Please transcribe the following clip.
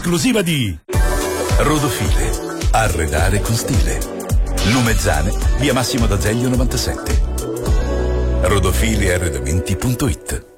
esclusiva di Rodofile. Arredare con stile. Lumezzane, via Massimo d'Azeglio 97. Rodofiliarredamenti.it.